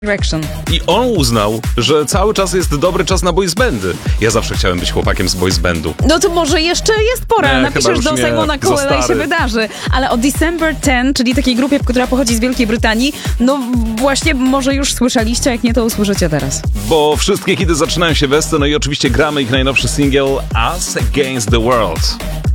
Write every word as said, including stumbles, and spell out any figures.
Direction. I on uznał, że cały czas jest dobry czas na boys bandy. Ja zawsze chciałem być chłopakiem z boys bandu. No to może jeszcze jest pora. Nie, Napiszesz chyba do już nie. Simona Za Cowella i się stary. wydarzy. Ale o December tenth, czyli takiej grupie, która pochodzi z Wielkiej Brytanii, no właśnie może już słyszeliście, jak nie, to usłyszycie teraz. Bo wszystkie hity zaczynają się westy, no i oczywiście gramy ich najnowszy singiel Us Against the World.